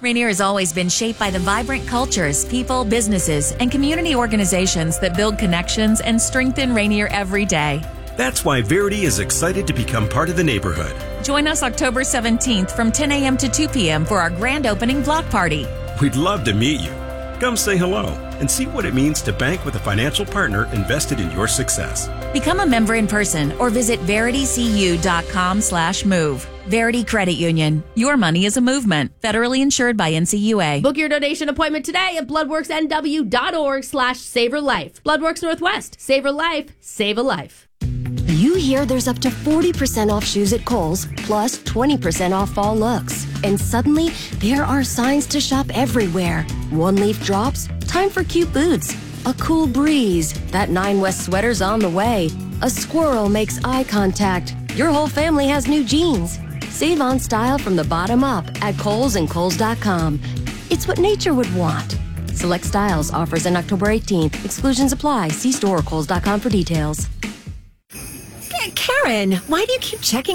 Rainier has always been shaped by the vibrant cultures, people, businesses, and community organizations that build connections and strengthen Rainier every day. That's why Verity is excited to become part of the neighborhood. Join us October 17th from 10 a.m. to 2 p.m. for our grand opening block party. We'd love to meet you. Come say hello and see what it means to bank with a financial partner invested in your success. Become a member in person or visit veritycu.com/move. Verity Credit Union. Your money is a movement. Federally insured by NCUA. Book your donation appointment today at bloodworksnw.org/SaveRlife. Bloodworks Northwest. Save a life. Save a life. You hear there's up to 40% off shoes at Kohl's, plus 20% off fall looks. And suddenly, there are signs to shop everywhere. One leaf drops, time for cute boots. A cool breeze, that 9 West sweater's on the way. A squirrel makes eye contact. Your whole family has new jeans. Save on style from the bottom up at Kohl's and Kohl's.com. It's what nature would want. Select styles, offers in October 18th. Exclusions apply. See store or Kohl's.com for details. Karen, why do you keep checking